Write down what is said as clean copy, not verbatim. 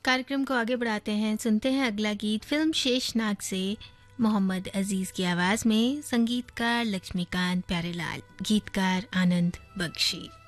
कार्यक्रम को आगे बढ़ाते हैं, सुनते हैं अगला गीत फिल्म शेषनाग से मोहम्मद अजीज की आवाज में, संगीतकार लक्ष्मीकांत प्यारेलाल, गीतकार आनंद बख्शी।